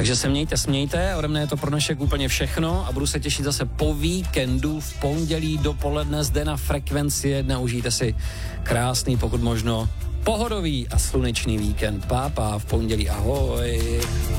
Takže se mějte, smějte, ode mne je to pro dnešek úplně všechno a budu se těšit zase po víkendu v pondělí dopoledne zde na Frekvenci 1. Užijte si krásný, pokud možno pohodový a slunečný víkend. Pápa v pondělí, ahoj.